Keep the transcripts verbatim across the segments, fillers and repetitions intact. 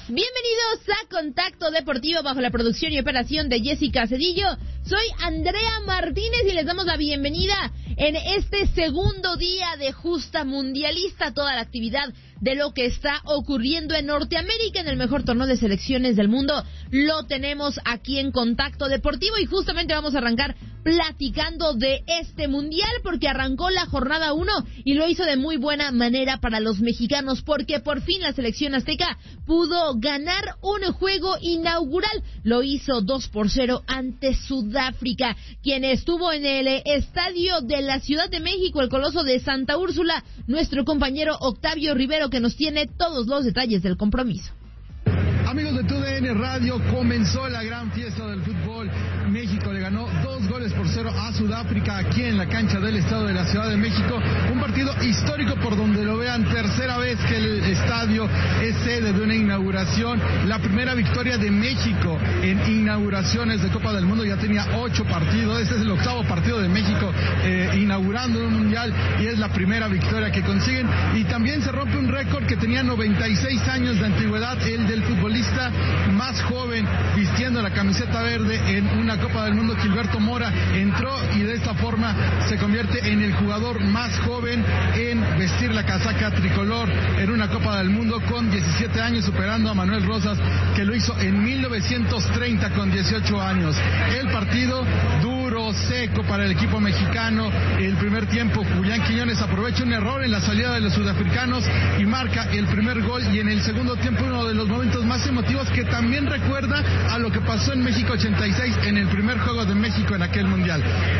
Bienvenidos a Contacto Deportivo bajo la producción y operación de Jessica Cedillo. Soy Andrea Martínez y les damos la bienvenida en este segundo día de justa mundialista, toda la actividad de lo que está ocurriendo en Norteamérica en el mejor torneo de selecciones del mundo. Lo tenemos aquí en Contacto Deportivo y justamente vamos a arrancar platicando de este mundial porque arrancó la jornada uno y lo hizo de muy buena manera para los mexicanos porque por fin la selección azteca pudo ganar un juego inaugural. Lo hizo dos por cero ante Sudáfrica, quien estuvo en el estadio de la Ciudad de México, el Coloso de Santa Úrsula, nuestro compañero Octavio Rivero, que nos tiene todos los detalles del compromiso. Amigos de T U D N Radio, comenzó la gran fiesta del fútbol. México le ganó dos goles por cero a Sudáfrica aquí en la cancha del Estado de la Ciudad de México. Un partido histórico por donde lo vean, tercera vez que el estadio es sede de una inauguración. La primera victoria de México en inauguraciones de Copa del Mundo, ya tenía ocho partidos. Este es el octavo partido de México eh, inaugurando un mundial y es la primera victoria que consiguen. Y también se rompe un récord que tenía noventa y seis años de antigüedad, el del futbolista más joven vistiendo la camiseta verde en una Copa del Mundo. Gilberto Mora entró y de esta forma se convierte en el jugador más joven en vestir la casaca tricolor en una Copa del Mundo con diecisiete años, superando a Manuel Rosas, que lo hizo en mil novecientos treinta con dieciocho años. El partido duro, seco para el equipo mexicano. El primer tiempo, Julián Quiñones aprovecha un error en la salida de los sudafricanos y marca el primer gol, y en el segundo tiempo uno de los momentos más emotivos que también recuerda a lo que pasó en México ochenta y seis, en el primer juego de México en aquel mundial.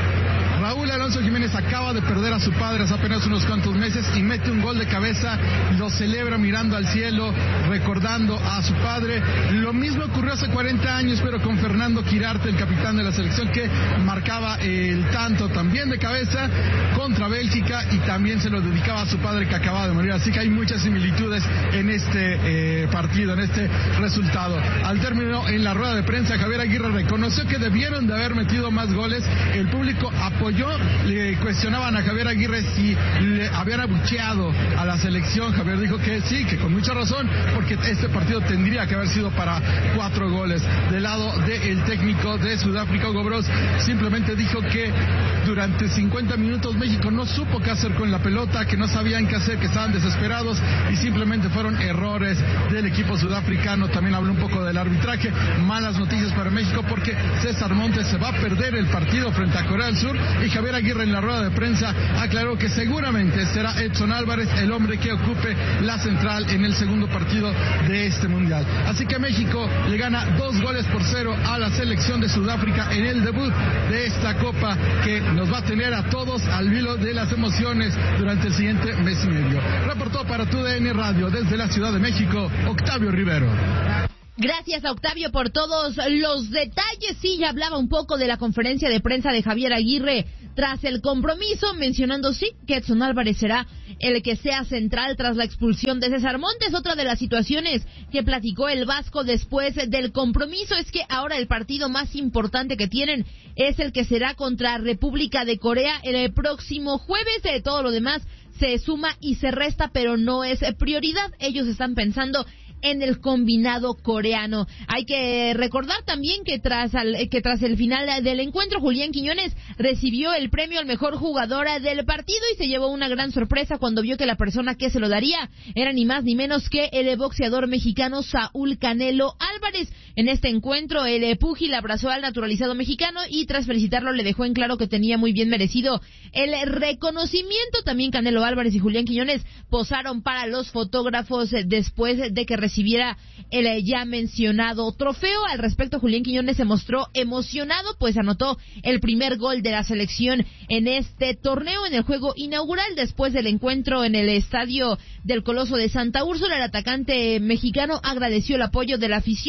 Raúl Alonso Jiménez acaba de perder a su padre hace apenas unos cuantos meses y mete un gol de cabeza, lo celebra mirando al cielo, recordando a su padre. Lo mismo ocurrió hace cuarenta años, pero con Fernando Quirarte, el capitán de la selección, que marcaba el tanto también de cabeza contra Bélgica y también se lo dedicaba a su padre que acababa de morir. Así que hay muchas similitudes en este eh, partido, en este resultado. Al término, en la rueda de prensa, Javier Aguirre reconoció que debieron de haber metido más goles. El público apoyó. Le cuestionaban a Javier Aguirre si le habían abucheado a la selección. Javier dijo que sí, que con mucha razón, porque este partido tendría que haber sido para cuatro goles. Del lado del técnico de Sudáfrica, Hugo Broos, simplemente dijo que durante cincuenta minutos México no supo qué hacer con la pelota, que no sabían qué hacer, que estaban desesperados y simplemente fueron errores del equipo sudafricano. También habló un poco del arbitraje. Malas noticias para México porque César Montes se va a perder el partido frente a Corea del Sur. Y Javier Aguirre en la rueda de prensa aclaró que seguramente será Edson Álvarez el hombre que ocupe la central en el segundo partido de este mundial. Así que México le gana dos goles por cero a la selección de Sudáfrica en el debut de esta Copa, que nos va a tener a todos al hilo de las emociones durante el siguiente mes y medio. Reportó para T U D N Radio desde la Ciudad de México, Octavio Rivero. Gracias a Octavio por todos los detalles. Sí, ya hablaba un poco de la conferencia de prensa de Javier Aguirre tras el compromiso, mencionando sí que Edson Álvarez será el que sea central tras la expulsión de César Montes. Otra de las situaciones que platicó el Vasco después del compromiso es que ahora el partido más importante que tienen es el que será contra República de Corea el próximo jueves. De todo lo demás se suma y se resta, pero no es prioridad. Ellos están pensando en el combinado coreano. Hay que recordar también que tras al, que tras el final del encuentro, Julián Quiñones recibió el premio al mejor jugador del partido y se llevó una gran sorpresa cuando vio que la persona que se lo daría era ni más ni menos que el boxeador mexicano Saúl Canelo Álvarez. En este encuentro, el púgil abrazó al naturalizado mexicano y tras felicitarlo le dejó en claro que tenía muy bien merecido el reconocimiento. También Canelo Álvarez y Julián Quiñones posaron para los fotógrafos después de que recibiera el ya mencionado trofeo. Al respecto, Julián Quiñones se mostró emocionado, pues anotó el primer gol de la selección en este torneo en el juego inaugural después del encuentro en el estadio del Coloso de Santa Úrsula. El atacante mexicano agradeció el apoyo de la afición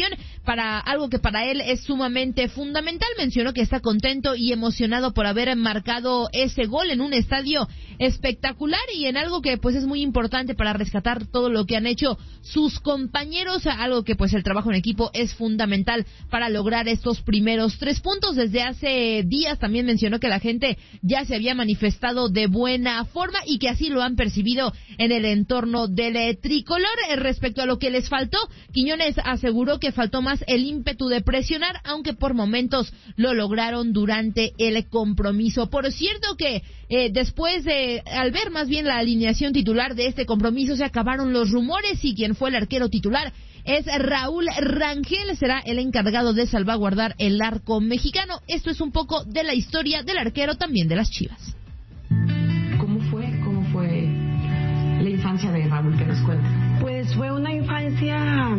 para algo que para él es sumamente fundamental. Mencionó que está contento y emocionado por haber marcado ese gol en un estadio espectacular y en algo que pues es muy importante para rescatar todo lo que han hecho sus compañeros, algo que pues el trabajo en equipo es fundamental para lograr estos primeros tres puntos. Desde hace días también mencionó que la gente ya se había manifestado de buena forma y que así lo han percibido en el entorno del tricolor. Respecto a lo que les faltó, Quiñones aseguró que faltó más el ímpetu de presionar, aunque por momentos lo lograron durante el compromiso. Por cierto que eh, después de, al ver más bien la alineación titular de este compromiso, se acabaron los rumores y quien fue el arquero titular es Raúl Rangel, será el encargado de salvaguardar el arco mexicano. Esto es un poco de la historia del arquero también de las Chivas. ¿Cómo fue? ¿Cómo fue la infancia de Raúl? Que nos cuenta. Pues fue una infancia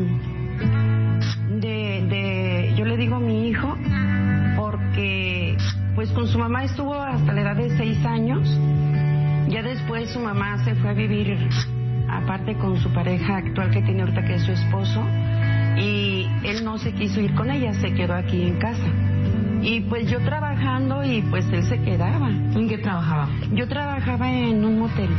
de, de, yo le digo a mi hijo, porque pues con su mamá estuvo hasta la edad de seis años. Ya después su mamá se fue a vivir aparte con su pareja actual que tiene ahorita, que es su esposo, y él no se quiso ir con ella, se quedó aquí en casa. Y pues yo trabajando y pues él se quedaba. ¿En qué trabajaba? Yo trabajaba en un motel.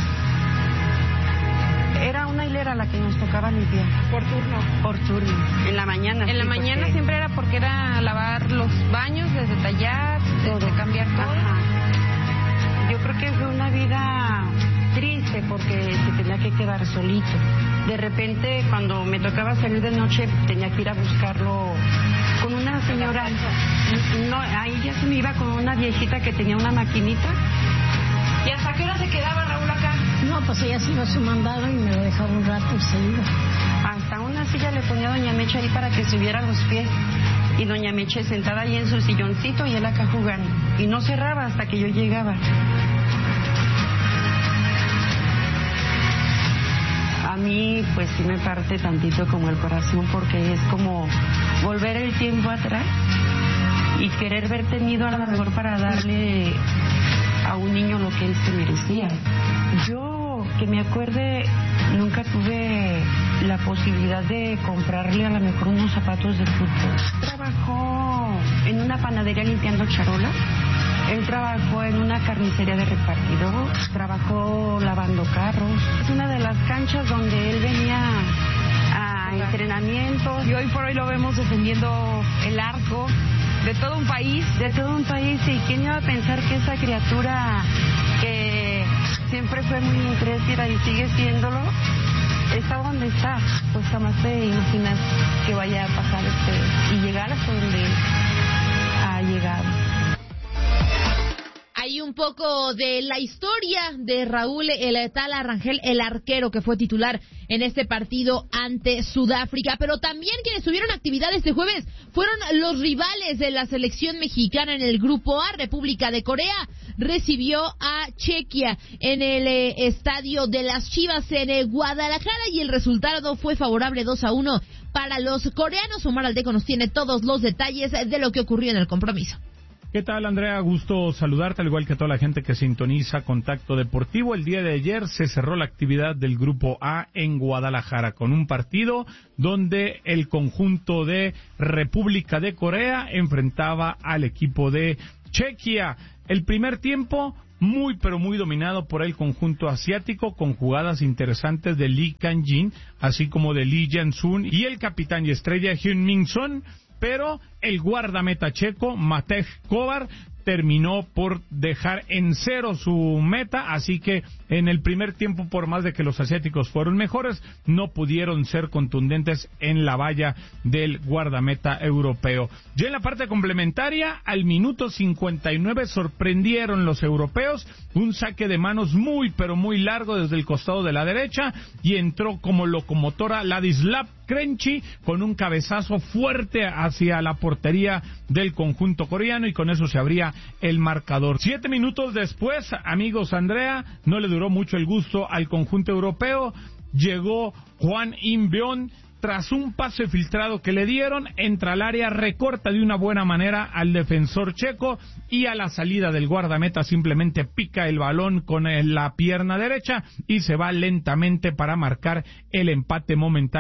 Era una hilera la que nos tocaba limpiar. ¿Por turno? Por turno, en la mañana. En sí, la mañana porque... siempre era porque era lavar los baños, desde tallar, todo. desde cambiar todo. Ajá. Yo creo que fue una vida triste porque se tenía que quedar solito. De repente, cuando me tocaba salir de noche, tenía que ir a buscarlo con una señora. No, ahí ya se me iba con una viejita que tenía una maquinita. ¿Y hasta qué hora se quedaba Raúl acá? No, pues ella se iba a su mandado y me lo dejaba un rato y se iba. Hasta una silla le ponía a doña Mecha ahí para que subiera los pies. Y doña Mecha sentada ahí en su silloncito y él acá jugando. Y no cerraba hasta que yo llegaba. A mí pues sí me parte tantito como el corazón, porque es como volver el tiempo atrás y querer haber tenido a lo mejor para darle a un niño lo que él se merecía. Yo, que me acuerde, nunca tuve la posibilidad de comprarle a lo mejor unos zapatos de fútbol. Trabajó en una panadería limpiando charolas. Él trabajó en una carnicería de repartidor, trabajó lavando carros. Es una de las canchas donde él venía a entrenamientos. Y hoy por hoy lo vemos defendiendo el arco de todo un país. De todo un país, y quién iba a pensar que esa criatura que siempre fue muy intrépida y sigue siéndolo, está donde está. Pues jamás te imaginas que vaya a pasar este y llegar hasta donde ha llegado. Hay un poco de la historia de Raúl el Tala Rangel, el arquero que fue titular en este partido ante Sudáfrica. Pero también quienes tuvieron actividad este jueves fueron los rivales de la selección mexicana en el Grupo A. República de Corea recibió a Chequia en el eh, estadio de las Chivas en eh, Guadalajara y el resultado fue favorable dos a uno para los coreanos. Omar Aldeco nos tiene todos los detalles de lo que ocurrió en el compromiso. ¿Qué tal, Andrea? Gusto saludarte, al igual que a toda la gente que sintoniza Contacto Deportivo. El día de ayer se cerró la actividad del Grupo A en Guadalajara con un partido donde el conjunto de República de Corea enfrentaba al equipo de Chequia. El primer tiempo muy pero muy dominado por el conjunto asiático, con jugadas interesantes de Lee Kang-jin, así como de Lee Jan-sun y el capitán y estrella Heung-min Son. Pero el guardameta checo, Matej Kovar, terminó por dejar en cero su meta, así que en el primer tiempo, por más de que los asiáticos fueron mejores, no pudieron ser contundentes en la valla del guardameta europeo. Ya en la parte complementaria, al minuto cincuenta y nueve, sorprendieron los europeos, un saque de manos muy pero muy largo desde el costado de la derecha, y entró como locomotora Ladislav Krejci con un cabezazo fuerte hacia la portería del conjunto coreano, y con eso se abría el marcador. Siete minutos después, amigos, Andrea, no le duró mucho el gusto al conjunto europeo. Llegó Juan In-beon, tras un pase filtrado que le dieron, entra al área, recorta de una buena manera al defensor checo y a la salida del guardameta simplemente pica el balón con la pierna derecha y se va lentamente para marcar el empate momentáneo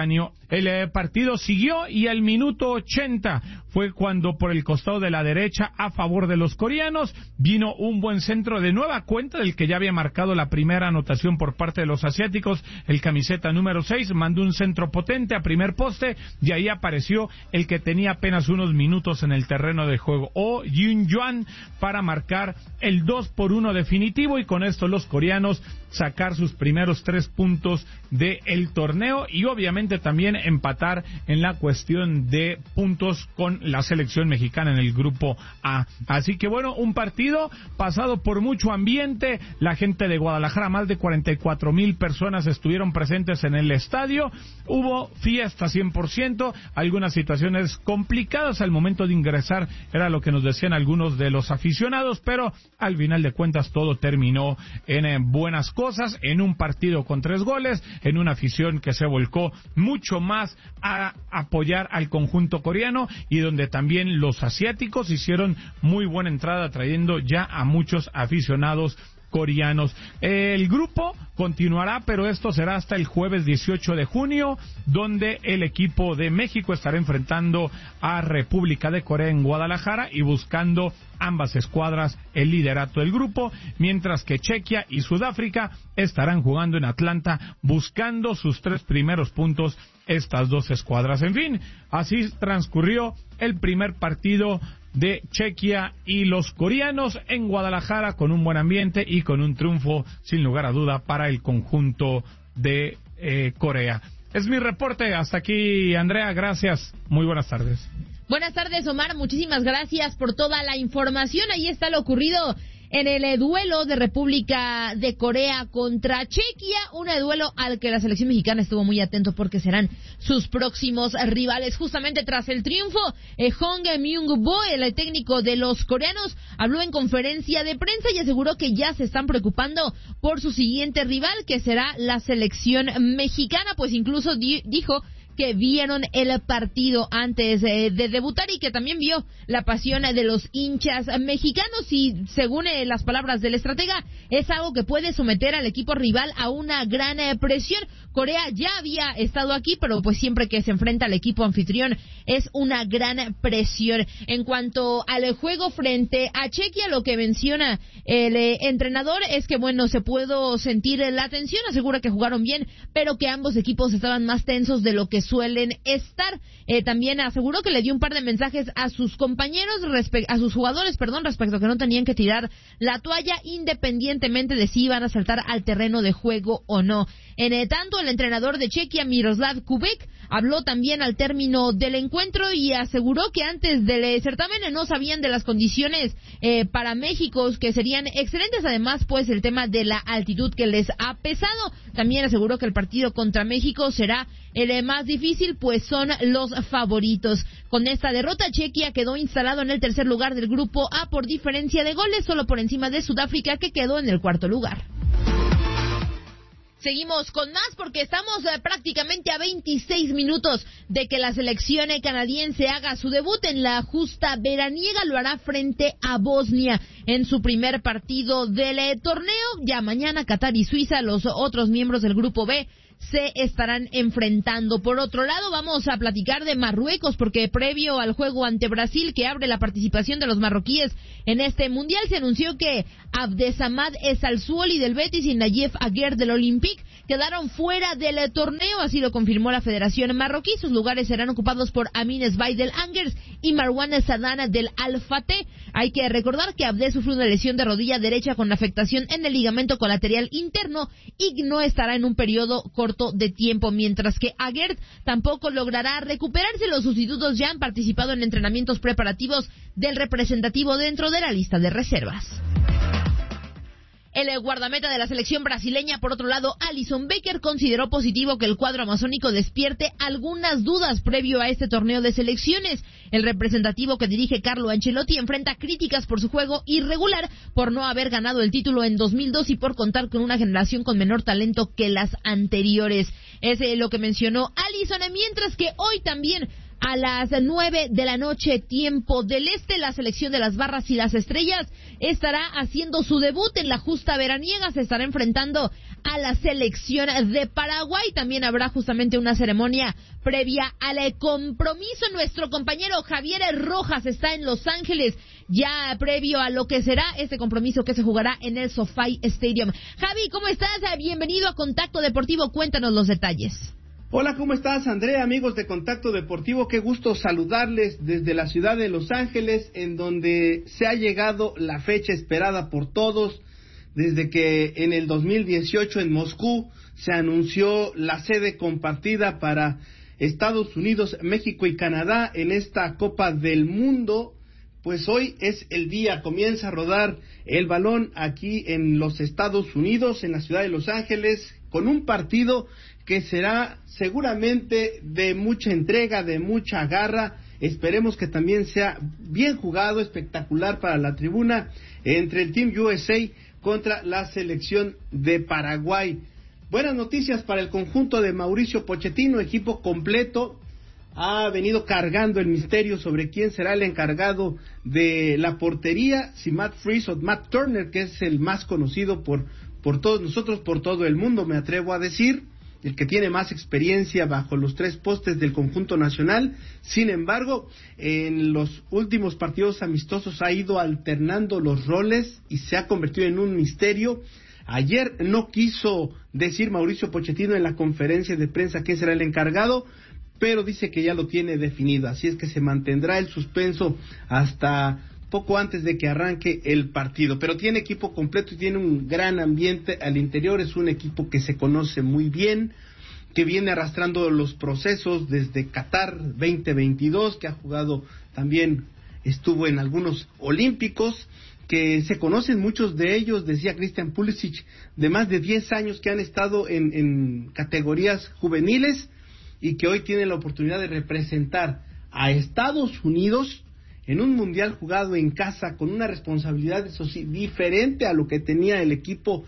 el eh, partido siguió y al minuto ochenta fue cuando por el costado de la derecha a favor de los coreanos vino un buen centro de nueva cuenta del que ya había marcado la primera anotación por parte de los asiáticos. El camiseta número seis mandó un centro potente a primer poste y ahí apareció el que tenía apenas unos minutos en el terreno de juego, Oh Jin-yuan, para marcar el dos por uno definitivo y con esto los coreanos sacar sus primeros tres puntos del torneo y obviamente también empatar en la cuestión de puntos con la selección mexicana en el grupo A. Así que bueno, un partido pasado por mucho ambiente. La gente de Guadalajara, más de cuarenta y cuatro mil personas estuvieron presentes en el estadio. Hubo fiesta cien por ciento, algunas situaciones complicadas al momento de ingresar, era lo que nos decían algunos de los aficionados, pero al final de cuentas todo terminó en eh, buenas cosas, en un partido con tres goles, en una afición que se volcó mucho más a apoyar al conjunto coreano y donde también los asiáticos hicieron muy buena entrada trayendo ya a muchos aficionados coreanos. El grupo continuará, pero esto será hasta el jueves dieciocho de junio, donde el equipo de México estará enfrentando a República de Corea en Guadalajara y buscando ambas escuadras el liderato del grupo, mientras que Chequia y Sudáfrica estarán jugando en Atlanta buscando sus tres primeros puntos estas dos escuadras. En fin, así transcurrió el primer partido de Chequia y los coreanos en Guadalajara con un buen ambiente y con un triunfo sin lugar a duda para el conjunto de eh, Corea. Es mi reporte, hasta aquí Andrea, gracias, muy buenas tardes. Buenas tardes, Omar, muchísimas gracias por toda la información. Ahí está lo ocurrido en el duelo de República de Corea contra Chequia, un duelo al que la selección mexicana estuvo muy atento porque serán sus próximos rivales. Justamente tras el triunfo, eh, Hong Myung-bo, el técnico de los coreanos, habló en conferencia de prensa y aseguró que ya se están preocupando por su siguiente rival, que será la selección mexicana, pues incluso di- dijo que vieron el partido antes eh, de debutar y que también vio la pasión de los hinchas mexicanos y según eh, las palabras del estratega es algo que puede someter al equipo rival a una gran eh, presión. Corea ya había estado aquí, pero pues siempre que se enfrenta al equipo anfitrión es una gran presión. En cuanto al juego frente a Chequia, lo que menciona el eh, entrenador es que bueno, se pudo sentir la tensión, asegura que jugaron bien, pero que ambos equipos estaban más tensos de lo que suelen estar. Eh, también aseguró que le dio un par de mensajes a sus compañeros, respe- a sus jugadores, perdón, respecto a que no tenían que tirar la toalla independientemente de si iban a saltar al terreno de juego o no. En eh, tanto, el entrenador de Chequia, Miroslav Kubek, habló también al término del encuentro y aseguró que antes del certamen no sabían de las condiciones eh, para México, que serían excelentes, además pues el tema de la altitud que les ha pesado. También aseguró que el partido contra México será el más difícil, pues son los favoritos. Con esta derrota, Chequia quedó instalado en el tercer lugar del grupo A por diferencia de goles, solo por encima de Sudáfrica, que quedó en el cuarto lugar. Seguimos con más porque estamos eh, prácticamente a veintiséis minutos de que la selección canadiense haga su debut en la justa veraniega. Lo hará frente a Bosnia en su primer partido del eh, torneo. Ya mañana Qatar y Suiza, los otros miembros del grupo B, se estarán enfrentando. Por otro lado, vamos a platicar de Marruecos, porque previo al juego ante Brasil, que abre la participación de los marroquíes en este mundial, se anunció que Abdesamad Esalsuoli del Betis y Nayef Aguer del Olympique quedaron fuera del torneo, así lo confirmó la Federación Marroquí. Sus lugares serán ocupados por Amin Esbay del Angers y Marwan Sadana del Al-Fateh. Hay que recordar que Abde sufrió una lesión de rodilla derecha con afectación en el ligamento colateral interno y no estará en un periodo corto de tiempo, mientras que Aguert tampoco logrará recuperarse. Los sustitutos ya han participado en entrenamientos preparativos del representativo dentro de la lista de reservas. El guardameta de la selección brasileña, por otro lado, Alisson Becker, consideró positivo que el cuadro amazónico despierte algunas dudas previo a este torneo de selecciones. El representativo que dirige Carlo Ancelotti enfrenta críticas por su juego irregular, por no haber ganado el título en dos mil dos y por contar con una generación con menor talento que las anteriores. Es eh, lo que mencionó Alisson, mientras que hoy también a las nueve de la noche, tiempo del este, la selección de las Barras y las Estrellas estará haciendo su debut en la justa veraniega. Se estará enfrentando a la selección de Paraguay. También habrá justamente una ceremonia previa al compromiso. Nuestro compañero Javier Rojas está en Los Ángeles, ya previo a lo que será este compromiso que se jugará en el SoFi Stadium. Javi, ¿cómo estás? Bienvenido a Contacto Deportivo, cuéntanos los detalles. Hola, ¿cómo estás, Andrea? Amigos de Contacto Deportivo, qué gusto saludarles desde la ciudad de Los Ángeles, en donde se ha llegado la fecha esperada por todos, desde que en el dos mil dieciocho en Moscú se anunció la sede compartida para Estados Unidos, México y Canadá en esta Copa del Mundo. Pues hoy es el día, comienza a rodar el balón aquí en los Estados Unidos, en la ciudad de Los Ángeles, con un partido que será seguramente de mucha entrega, de mucha garra. Esperemos que también sea bien jugado, espectacular para la tribuna, entre el Team U S A contra la selección de Paraguay. Buenas noticias para el conjunto de Mauricio Pochettino, equipo completo. Ha venido cargando el misterio sobre quién será el encargado de la portería, si Matt Freese o Matt Turner, que es el más conocido por, por todos nosotros, por todo el mundo, me atrevo a decir, el que tiene más experiencia bajo los tres postes del conjunto nacional. Sin embargo, en los últimos partidos amistosos ha ido alternando los roles y se ha convertido en un misterio. Ayer no quiso decir Mauricio Pochettino en la conferencia de prensa quién será el encargado, pero dice que ya lo tiene definido, así es que se mantendrá el suspenso hasta poco antes de que arranque el partido, pero tiene equipo completo y tiene un gran ambiente al interior. Es un equipo que se conoce muy bien, que viene arrastrando los procesos desde Qatar veinte veintidós, que ha jugado también, estuvo en algunos olímpicos, que se conocen muchos de ellos, decía Christian Pulisic, de más de diez años que han estado en, en categorías juveniles y que hoy tienen la oportunidad de representar a Estados Unidos en un mundial jugado en casa, con una responsabilidad, eso sí, diferente a lo que tenía el equipo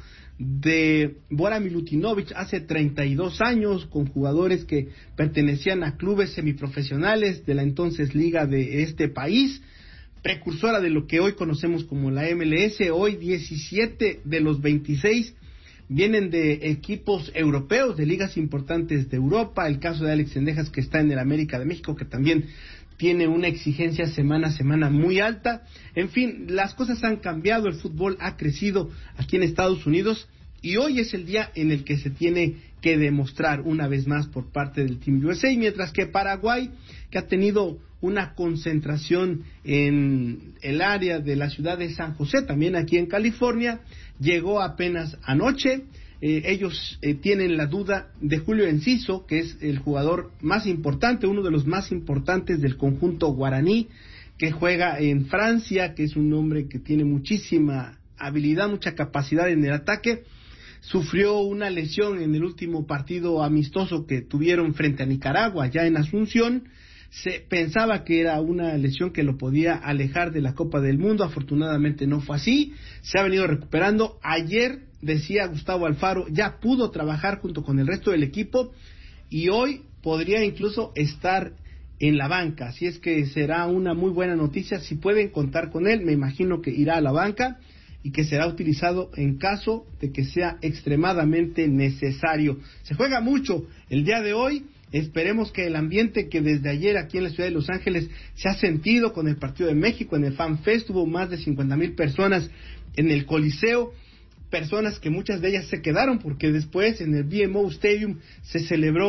de Bora Milutinovic hace treinta y dos años, con jugadores que pertenecían a clubes semiprofesionales de la entonces liga de este país, precursora de lo que hoy conocemos como la M L S. Hoy diecisiete de los veintiséis vienen de equipos europeos, de ligas importantes de Europa. El caso de Alex Cendejas, que está en el América de México, que también tiene una exigencia semana a semana muy alta. En fin, las cosas han cambiado, el fútbol ha crecido aquí en Estados Unidos y hoy es el día en el que se tiene que demostrar una vez más por parte del Team U S A, mientras que Paraguay, que ha tenido una concentración en el área de la ciudad de San José, también aquí en California, llegó apenas anoche. Eh, ellos eh, tienen la duda de Julio Enciso, que es el jugador más importante, uno de los más importantes del conjunto guaraní, que juega en Francia, que es un hombre que tiene muchísima habilidad, mucha capacidad en el ataque. Sufrió una lesión en el último partido amistoso que tuvieron frente a Nicaragua, ya en Asunción. Se pensaba que era una lesión que lo podía alejar de la Copa del Mundo, afortunadamente no fue así, se ha venido recuperando. Ayer, decía Gustavo Alfaro, ya pudo trabajar junto con el resto del equipo y hoy podría incluso estar en la banca, así es que será una muy buena noticia. Si pueden contar con él, me imagino que irá a la banca y que será utilizado en caso de que sea extremadamente necesario. Se juega mucho el día de hoy. Esperemos que el ambiente que desde ayer aquí en la ciudad de Los Ángeles se ha sentido con el partido de México en el Fan Fest, hubo más de cincuenta mil personas en el Coliseo, personas que muchas de ellas se quedaron porque después en el B M O Stadium se celebró